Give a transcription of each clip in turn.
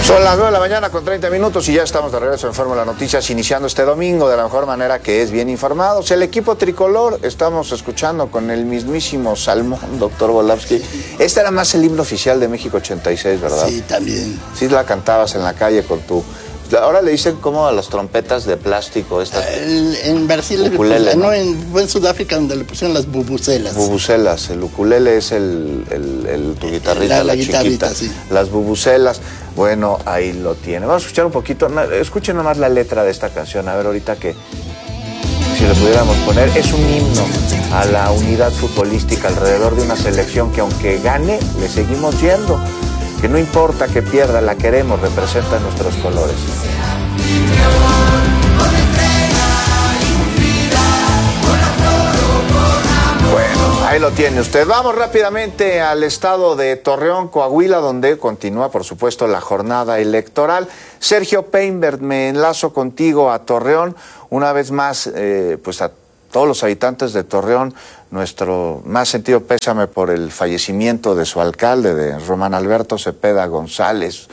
Son las 9 de la mañana con 30 minutos y ya estamos de regreso en Fórmula Noticias, iniciando este domingo de la mejor manera, que es bien informados. El equipo tricolor, estamos escuchando con el mismísimo Salmón, doctor Volavsky. Este era más el himno oficial de México 86, ¿verdad? Sí, también. Sí, la cantabas en la calle con tu... Ahora le dicen como a las trompetas de plástico estas. En Brasil, ukulele, no, en Sudáfrica, donde le pusieron las bubucelas. Bubucelas, el ukulele es tu guitarrita, la chiquita. Sí. Las bubucelas, bueno, ahí lo tiene. Vamos a escuchar un poquito, escuchen nomás la letra de esta canción, a ver ahorita que, si lo pudiéramos poner, es un himno a la unidad futbolística alrededor de una selección que aunque gane, le seguimos yendo. Que no importa que pierda, la queremos, representa nuestros colores. Bueno, ahí lo tiene usted. Vamos rápidamente al estado de Torreón, Coahuila, donde continúa, por supuesto, la jornada electoral. Sergio Painberg, me enlazo contigo a Torreón. Una vez más, pues a todos los habitantes de Torreón, nuestro más sentido pésame por el fallecimiento de su alcalde, de Román Alberto Cepeda González,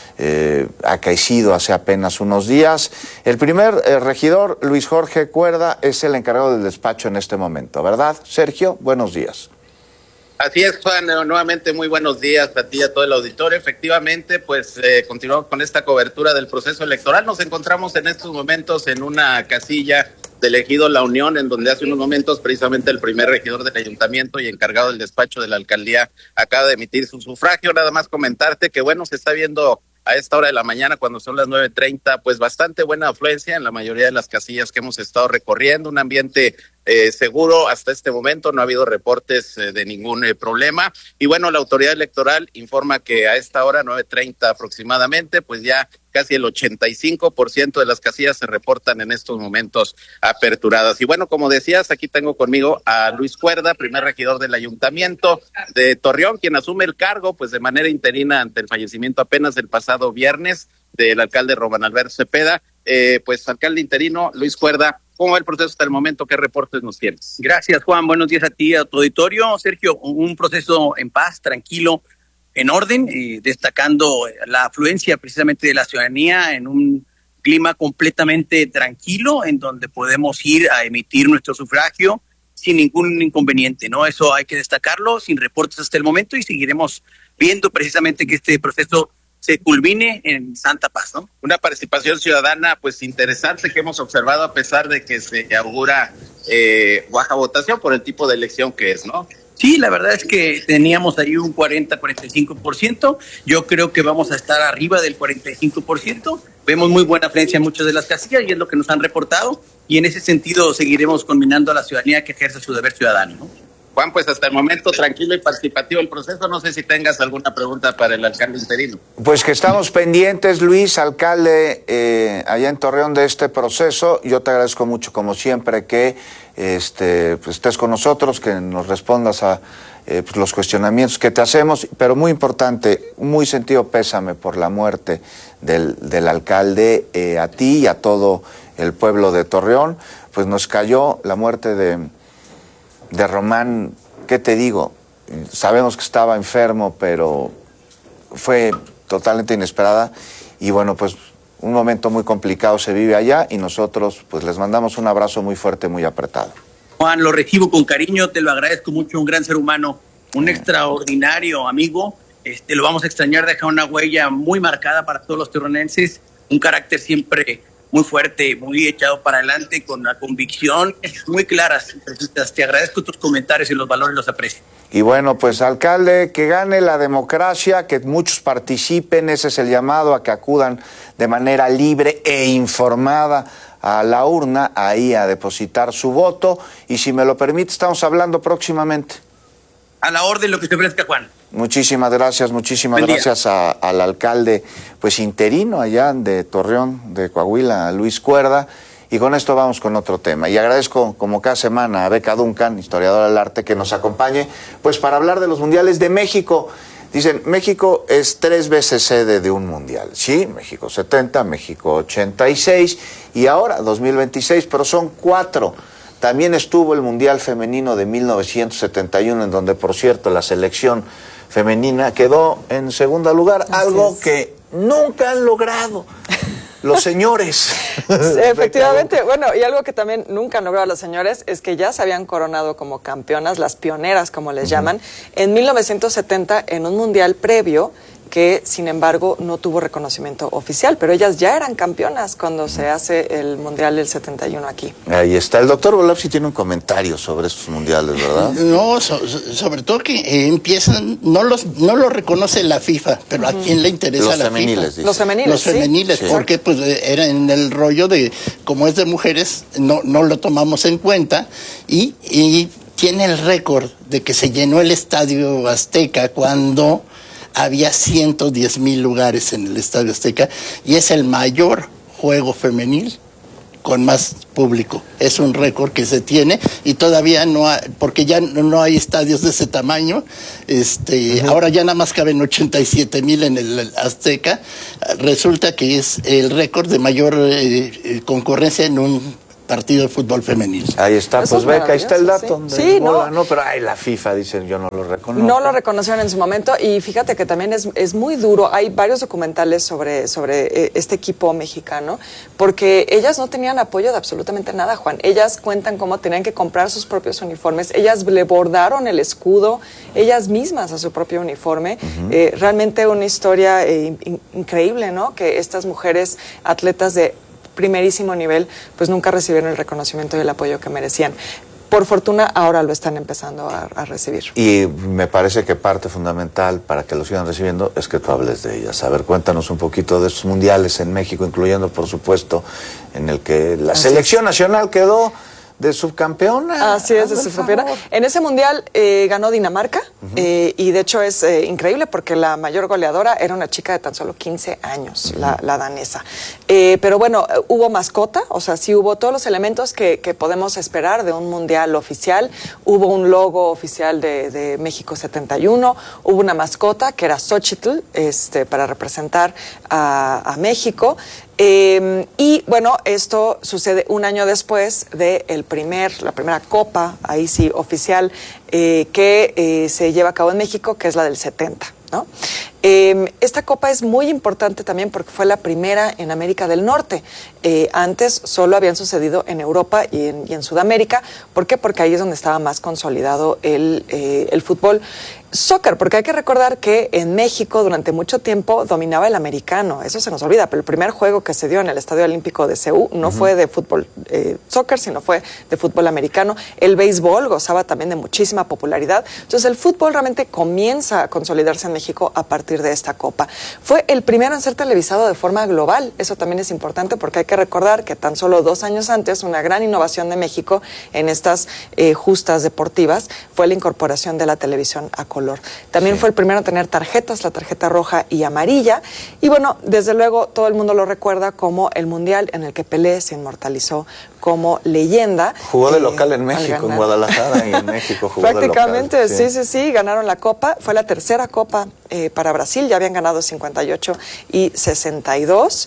acaecido hace apenas unos días. El primer regidor, Luis Jorge Cuerda, es el encargado del despacho en este momento, ¿verdad? Sergio, buenos días. Así es, Juan, nuevamente muy buenos días a ti y a todo el auditorio. Efectivamente, pues continuamos con esta cobertura del proceso electoral. Nos encontramos en estos momentos en una casilla del ejido La Unión, en donde hace unos momentos precisamente el primer regidor del ayuntamiento y encargado del despacho de la alcaldía acaba de emitir su sufragio. Nada más comentarte que, bueno, se está viendo a esta hora de la mañana, cuando son las 9:30, pues bastante buena afluencia en la mayoría de las casillas que hemos estado recorriendo, un ambiente seguro hasta este momento, no ha habido reportes de ningún problema. Y bueno, la autoridad electoral informa que a esta hora, 9:30 aproximadamente, pues ya casi el 85% de las casillas se reportan en estos momentos aperturadas. Y bueno, como decías, aquí tengo conmigo a Luis Cuerda, primer regidor del ayuntamiento de Torreón, quien asume el cargo pues de manera interina ante el fallecimiento apenas el pasado viernes del alcalde Román Alberto Cepeda. Pues alcalde interino, Luis Cuerda, ¿cómo va el proceso hasta el momento? ¿Qué reportes nos tienes? Gracias, Juan. Buenos días a ti, a tu auditorio. Sergio, un proceso en paz, tranquilo, en orden, destacando la afluencia precisamente de la ciudadanía en un clima completamente tranquilo, en donde podemos ir a emitir nuestro sufragio sin ningún inconveniente, ¿no? Eso hay que destacarlo, sin reportes hasta el momento, y seguiremos viendo precisamente que este proceso se culmine en santa paz, ¿no? Una participación ciudadana pues interesante que hemos observado, a pesar de que se augura baja votación por el tipo de elección que es, ¿no? Sí, la verdad es que teníamos ahí un 40-45%. Yo creo que vamos a estar arriba del 45%. Vemos muy buena afluencia en muchas de las casillas y es lo que nos han reportado. Y en ese sentido seguiremos combinando a la ciudadanía que ejerce su deber ciudadano, ¿no? Juan, pues hasta el momento tranquilo y participativo el proceso. No sé si tengas alguna pregunta para el alcalde interino. Pues que estamos pendientes, Luis, alcalde, allá en Torreón, de este proceso. Yo te agradezco mucho, como siempre, que pues estés con nosotros, que nos respondas a pues los cuestionamientos que te hacemos, pero muy importante, muy sentido pésame por la muerte del alcalde, a ti y a todo el pueblo de Torreón. Pues nos cayó la muerte de Román. ¿Qué te digo? Sabemos que estaba enfermo, pero fue totalmente inesperada y bueno, pues un momento muy complicado se vive allá y nosotros pues les mandamos un abrazo muy fuerte, muy apretado. Juan, lo recibo con cariño, te lo agradezco mucho, un gran ser humano, un extraordinario amigo, lo vamos a extrañar, deja una huella muy marcada para todos los torronenses, un carácter siempre muy fuerte, muy echado para adelante, con la convicción muy claras. Te agradezco tus comentarios y los valores los aprecio. Y bueno, pues alcalde, que gane la democracia, que muchos participen, ese es el llamado, a que acudan de manera libre e informada a la urna, ahí a depositar su voto, y si me lo permite, estamos hablando próximamente. A la orden, lo que te ofrezca, Juan. Muchísimas gracias al alcalde pues interino allá de Torreón, de Coahuila, a Luis Cuerda. Y con esto vamos con otro tema. Y agradezco, como cada semana, a Beca Duncan, historiadora del arte, que nos acompañe pues para hablar de los mundiales de México. Dicen, México es 3 veces sede de un mundial. Sí, México 70, México 86 y ahora 2026, pero son 4. También estuvo el Mundial Femenino de 1971, en donde, por cierto, la selección femenina quedó en segundo lugar, algo que nunca han logrado los señores. Efectivamente, bueno, y algo que también nunca han logrado los señores es que ya se habían coronado como campeonas, las pioneras, como les llaman, en 1970 en un mundial previo que, sin embargo, no tuvo reconocimiento oficial, pero ellas ya eran campeonas cuando se hace el Mundial del 71 aquí. Ahí está. El doctor Volapsi tiene un comentario sobre estos mundiales, ¿verdad? No, sobre todo que empiezan, no lo reconoce la FIFA, pero ¿a quién le interesa Los la femeniles, FIFA? dice. Los femeniles, Los femeniles, Sí. porque pues era en el rollo de, como es de mujeres, no lo tomamos en cuenta, y tiene el récord de que se llenó el Estadio Azteca cuando había 110,000 lugares en el Estadio Azteca, y es el mayor juego femenil con más público. Es un récord que se tiene y todavía no hay, porque ya no hay estadios de ese tamaño. Ahora ya nada más caben 87,000 en el Azteca. Resulta que es el récord de mayor concurrencia en un partido de fútbol femenil. Ahí está, Eso pues es ve que ahí está el maravilloso, dato. sí. Sí, no, pero la FIFA dicen yo no lo reconozco. No lo reconocieron en su momento y fíjate que también es muy duro. Hay varios documentales sobre este equipo mexicano porque ellas no tenían apoyo de absolutamente nada, Juan. Ellas cuentan cómo tenían que comprar sus propios uniformes. Ellas le bordaron el escudo ellas mismas a su propio uniforme. Realmente una historia increíble, ¿no? Que estas mujeres atletas de primerísimo nivel, pues nunca recibieron el reconocimiento y el apoyo que merecían. Por fortuna, ahora lo están empezando a recibir. Y me parece que parte fundamental para que lo sigan recibiendo es que tú hables de ellas. A ver, cuéntanos un poquito de estos mundiales en México, incluyendo, por supuesto, en el que la selección nacional quedó de subcampeona. Así es, de subcampeona. En ese mundial ganó Dinamarca y de hecho es increíble porque la mayor goleadora era una chica de tan solo 15 años, la danesa. Pero bueno, hubo mascota, o sea, sí hubo todos los elementos que podemos esperar de un mundial oficial. Hubo un logo oficial de México 71, hubo una mascota que era Xochitl, para representar a México. Y bueno, esto sucede un año después de la primera copa, ahí sí, oficial, que se lleva a cabo en México, que es la del 70, ¿no? Esta copa es muy importante también porque fue la primera en América del Norte. Antes solo habían sucedido en Europa y en Sudamérica. ¿Por qué? Porque ahí es donde estaba más consolidado el fútbol soccer, porque hay que recordar que en México durante mucho tiempo dominaba el americano, eso se nos olvida, pero el primer juego que se dio en el Estadio Olímpico de Seúl no fue de fútbol soccer, sino fue de fútbol americano. El béisbol gozaba también de muchísima popularidad, entonces el fútbol realmente comienza a consolidarse en México a partir de esta copa. Fue el primero en ser televisado de forma global, eso también es importante porque hay que recordar que tan solo 2 años antes, una gran innovación de México en estas justas deportivas fue la incorporación de la televisión a color. También fue el primero en tener tarjetas, la tarjeta roja y amarilla. Y bueno, desde luego todo el mundo lo recuerda como el mundial en el que Pelé se inmortalizó como leyenda. Jugó de local en México, en Guadalajara y en México jugó prácticamente, de local. Sí, ganaron la copa. Fue la tercera copa para Brasil, ya habían ganado 58 y 62.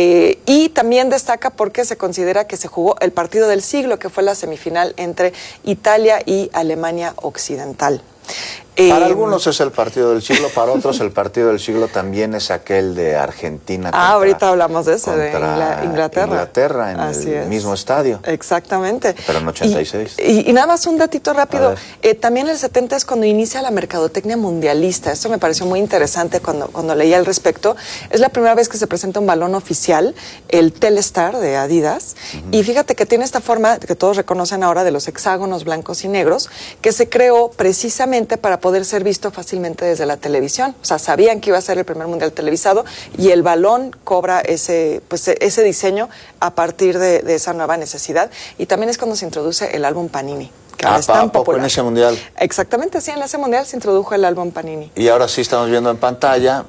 Y también destaca porque se considera que se jugó el partido del siglo, que fue la semifinal entre Italia y Alemania Occidental. Para algunos es el partido del siglo, para otros el partido del siglo también es aquel de Argentina. Ahorita hablamos de ese, de contra Inglaterra. Inglaterra, en el mismo estadio. Exactamente. Pero en 86. Y nada más un datito rápido. También el 70 es cuando inicia la mercadotecnia mundialista. Esto me pareció muy interesante cuando leía al respecto. Es la primera vez que se presenta un balón oficial, el Telestar de Adidas. Y fíjate que tiene esta forma que todos reconocen ahora de los hexágonos blancos y negros, que se creó precisamente para poder ser visto fácilmente desde la televisión. O sea, sabían que iba a ser el primer mundial televisado y el balón cobra ese diseño a partir de esa nueva necesidad. Y también es cuando se introduce el álbum Panini, que es tan popular. En ese mundial. Exactamente, sí, en ese mundial se introdujo el álbum Panini. Y ahora sí estamos viendo en pantalla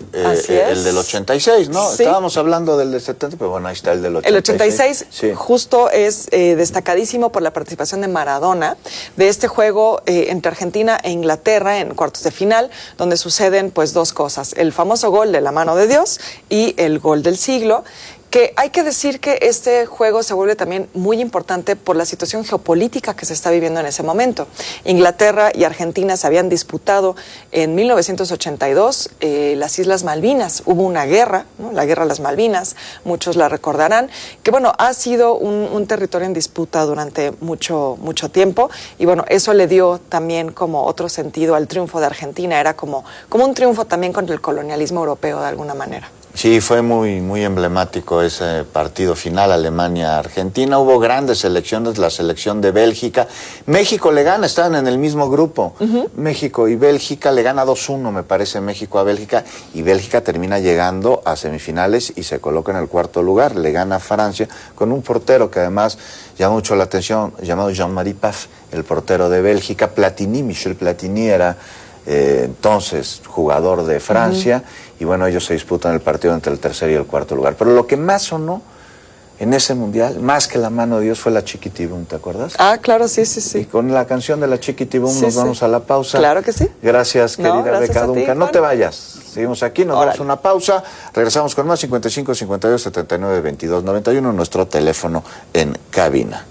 el del 86, ¿no? Sí. Estábamos hablando del 70, pero bueno, ahí está el del 86. El 86 sí. justo es destacadísimo por la participación de Maradona, de este juego entre Argentina e Inglaterra en cuartos de final, donde suceden pues 2 cosas, el famoso gol de la mano de Dios y el gol del siglo. que hay que decir que este juego se vuelve también muy importante por la situación geopolítica que se está viviendo en ese momento. Inglaterra y Argentina se habían disputado en 1982 las Islas Malvinas. Hubo una guerra, ¿no? La guerra de las Malvinas, muchos la recordarán, que bueno, ha sido un territorio en disputa durante mucho tiempo, y bueno, eso le dio también como otro sentido al triunfo de Argentina. Era como un triunfo también contra el colonialismo europeo de alguna manera. Sí, fue muy emblemático ese partido final, Alemania-Argentina. Hubo grandes selecciones, la selección de Bélgica. México le gana, estaban en el mismo grupo. México y Bélgica, le gana 2-1, me parece, México a Bélgica. Y Bélgica termina llegando a semifinales y se coloca en el cuarto lugar. Le gana a Francia con un portero que además llama mucho la atención, llamado Jean-Marie Paf, el portero de Bélgica. Platini, Michel Platini era entonces jugador de Francia, y bueno, ellos se disputan el partido entre el tercer y el cuarto lugar. Pero lo que más sonó en ese mundial, más que la mano de Dios, fue la Chiquitibum, ¿te acuerdas? Ah, claro, sí. Y con la canción de la Chiquitibum nos vamos a la pausa. Claro que sí. Gracias, querida Beca Duncan. No te vayas, seguimos aquí, nos vamos a una pausa, regresamos con más. 55 52 79 22 91, nuestro teléfono en cabina.